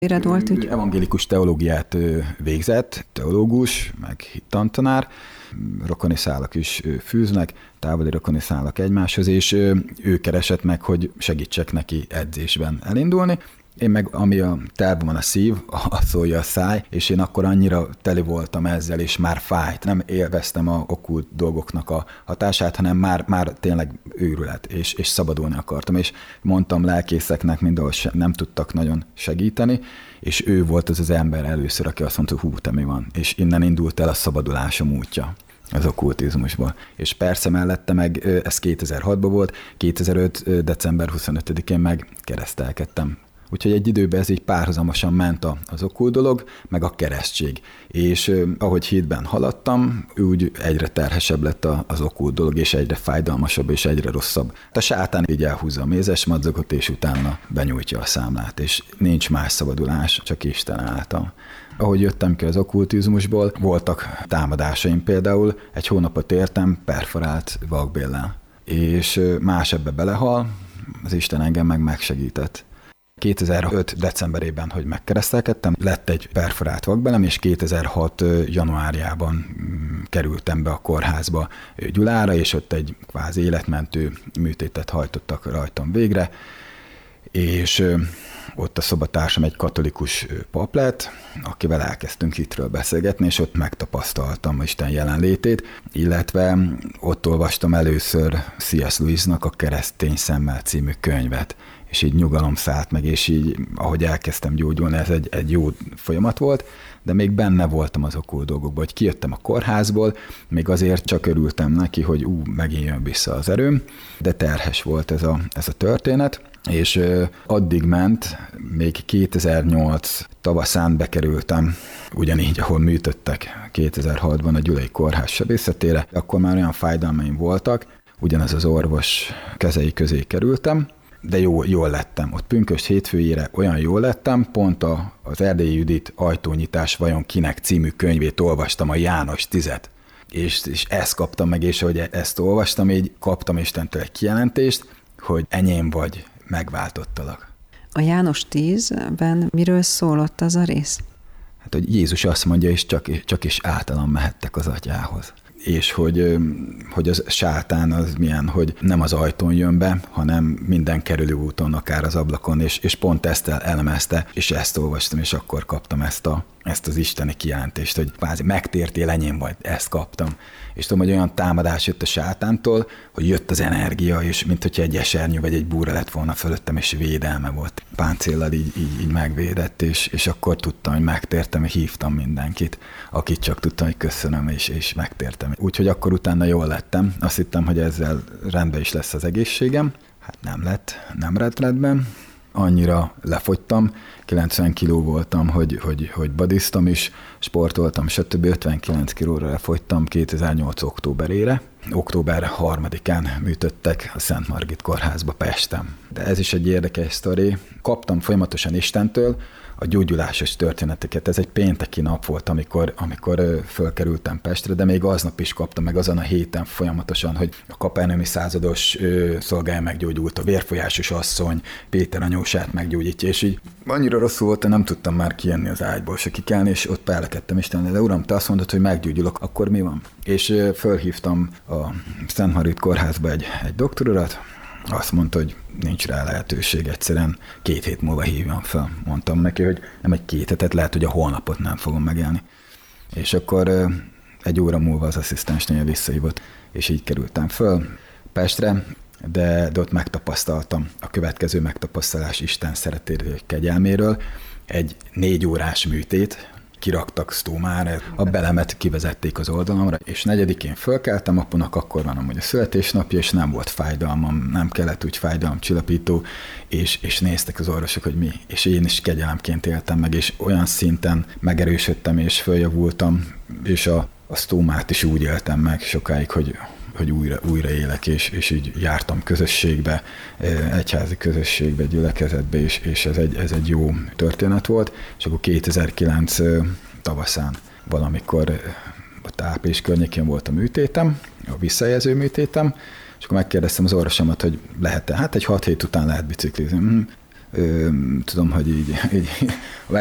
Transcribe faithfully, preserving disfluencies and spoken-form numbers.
éred volt úgy? Evangélikus teológiát végzett, teológus, meg hittantanár, rokoni szálak is fűznek, távoli rokoni szálak egymáshoz, és ő keresett meg, hogy segítsek neki edzésben elindulni. Én meg, ami a tervben van a szív, a szólja a száj, és én akkor annyira teli voltam ezzel, és már fájt. Nem élveztem a okkult dolgoknak a hatását, hanem már, már tényleg őrület, és, és szabadulni akartam. És mondtam lelkészeknek, mindenhol nem tudtak nagyon segíteni, és ő volt az az ember először, aki azt mondta, hú, te mi van? És innen indult el a szabadulásom útja az okkultizmusból. És persze mellette meg, ez kétezer-hatban volt, kétezer-öt. december huszonötödikén meg keresztelkedtem. Úgyhogy egy időben ez így párhuzamosan ment az okkult dolog, meg a keresztség. És eh, ahogy hitben haladtam, úgy egyre terhesebb lett az okkult dolog, és egyre fájdalmasabb, és egyre rosszabb. A sátán így elhúzza a mézes madzagot, és utána benyújtja a számlát, és nincs más szabadulás, csak Isten által. Ahogy jöttem ki az okkultizmusból, voltak támadásaim, például egy hónapot értem perforált vakbéllel, és más ebbe belehal, az Isten engem meg megsegített. kétezer-öt. decemberében, hogy megkeresztelkedtem, lett egy perforált vakbélem, és kétezer-hat. januárjában kerültem be a kórházba Gyulára, és ott egy kvázi életmentő műtétet hajtottak rajtam végre, és ott a szobatársam egy katolikus pap lett, akivel elkezdtünk hitről beszélgetni, és ott megtapasztaltam Isten jelenlétét, illetve ott olvastam először C S. Lewisnak a Keresztény szemmel című könyvet, és így nyugalom szállt meg, és így, ahogy elkezdtem gyógyulni, ez egy, egy jó folyamat volt, de még benne voltam az okkult dolgokban, hogy kijöttem a kórházból, még azért csak örültem neki, hogy ú, megint jön vissza az erőm, de terhes volt ez a, ez a történet, és ö, addig ment, még kétezer-nyolc tavaszán bekerültem, ugyanígy, ahol műtöttek kétezer-hatban a Gyulai Kórház sebészetére, akkor már olyan fájdalmaim voltak, ugyanaz az orvos kezei közé kerültem, de jó, jól lettem. Ott pünkösd hétfőjére olyan jól lettem, pont a, az Erdélyi Judit Ajtónyitás vajon kinek című könyvét olvastam, a János tízet. És, és ezt kaptam meg, és ahogy ezt olvastam, így kaptam Istentől egy kijelentést, hogy enyém vagy, megváltottalak. A János tízben miről szólott az a rész? Hát, hogy Jézus azt mondja, és csak, csak is általam mehettek az atyához. És hogy, hogy az sátán az milyen, hogy nem az ajtón jön be, hanem minden kerülő úton, akár az ablakon, és, és pont ezt elemezte, és ezt olvastam, és akkor kaptam ezt, a, ezt az isteni kijelentést, hogy kvázi megtértél, enyém vagy, ezt kaptam. És tudom, hogy olyan támadás jött a sátántól, hogy jött az energia, és mint hogyha egy esernyő vagy egy búra lett volna fölöttem, és védelme volt. Páncéllal így, így, így megvédett, és, és akkor tudtam, hogy megtértem, és hívtam mindenkit, akit csak tudtam, hogy köszönöm, és, és megtértem. Úgyhogy akkor utána jól lettem. Azt hittem, hogy ezzel rendben is lesz az egészségem. Hát nem lett, nem lett rendben. Annyira lefogytam, kilencven kiló voltam, hogy, hogy, hogy badiztam is, sportoltam, stb. ötvenkilenc kilóra lefogytam kétezer-nyolc októberére. október harmadikán műtöttek a Szent Margit kórházba Pesten. De ez is egy érdekes sztori. Kaptam folyamatosan Istentől a gyógyulásos történeteket. Ez egy pénteki nap volt, amikor, amikor fölkerültem Pestre, de még aznap is kaptam, meg azon a héten folyamatosan, hogy a kapernaumi százados szolgája meggyógyult, a vérfolyásos asszony, Péter anyósát meggyógyítja, és így annyira rosszul volt, hogy nem tudtam már kijönni az ágyból, se kikelni, és ott pelekedtem Istenre, de uram, te azt mondod, hogy meggyógyulok, akkor mi van? És fölhívtam a Szent Margit kórházba egy, egy doktorurat, azt mondta, hogy nincs rá lehetőség, egyszerűen két hét múlva hívjam fel. Mondtam neki, hogy nem egy két hetet, lehet, hogy a holnapot nem fogom megélni. És akkor egy óra múlva az asszisztensnél visszahívott, és így kerültem föl Pestre, de, de ott megtapasztaltam a következő megtapasztalás Isten szeretéről, kegyelméről. Egy négy órás műtét, kiraktak sztómára, a belemet kivezették az oldalamra, és negyedikén fölkeltem, apunak akkor van amúgy a születésnapja, és nem volt fájdalmam, nem kellett úgy fájdalomcsillapító, és, és néztek az orvosok, hogy mi, és én is kegyelemként éltem meg, és olyan szinten megerősödtem, és följavultam, és a, a sztómát is úgy éltem meg sokáig, hogy hogy újra, újra élek, és, és így jártam közösségbe, egyházi közösségbe, gyülekezetbe, és, és ez, egy, ez egy jó történet volt. És akkor kétezer-kilenc tavaszán valamikor a április környékén volt a műtétem, a visszajelző műtétem, és akkor megkérdeztem az orvosomat, hogy lehet-e, hát egy hat hét után lehet biciklizni. Ö, tudom, hogy így, így